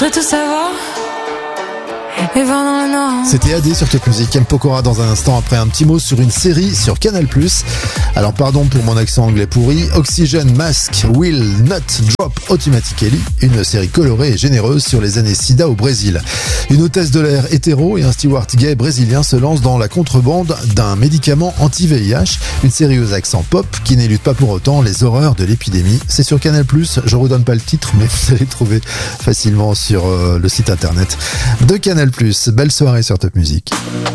voudrais tout savoir. Et voir dans le noir. C'était AD sur Top Music. M. Pokora dans un instant après un petit mot sur une série sur Canal+. Alors pardon pour mon accent anglais pourri. Oxygen Mask Will Not Drop Automatically, une série colorée et généreuse sur les années SIDA au Brésil. Une hôtesse de l'air hétéro et un steward gay brésilien se lancent dans la contrebande d'un médicament anti-VIH. Une série aux accents pop qui n'élude pas pour autant les horreurs de l'épidémie. C'est sur Canal+. Je redonne pas le titre, mais vous allez le trouver facilement sur le site internet de Canal+. Belle soirée sur Top Music.